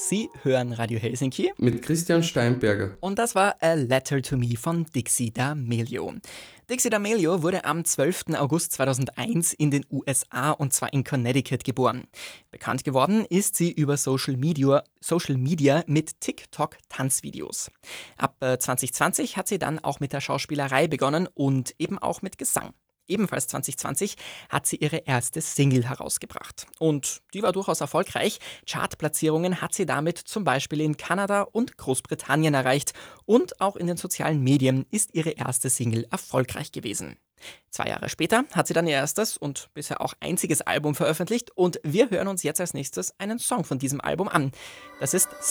Sie hören Radio Helsinki. Mit Christian Steinberger. Und das war A Letter to Me von Dixie D'Amelio. Dixie D'Amelio wurde am 12. August 2001 in den USA und zwar in Connecticut geboren. Bekannt geworden ist sie über Social Media mit TikTok-Tanzvideos. Ab 2020 hat sie dann auch mit der Schauspielerei begonnen und eben auch mit Gesang. Ebenfalls 2020 hat sie ihre erste Single herausgebracht. Und die war durchaus erfolgreich. Chartplatzierungen hat sie damit zum Beispiel in Kanada und Großbritannien erreicht. Und auch in den sozialen Medien ist ihre erste Single erfolgreich gewesen. 2 Jahre später hat sie dann ihr erstes und bisher auch einziges Album veröffentlicht. Und wir hören uns jetzt als nächstes einen Song von diesem Album an. Das ist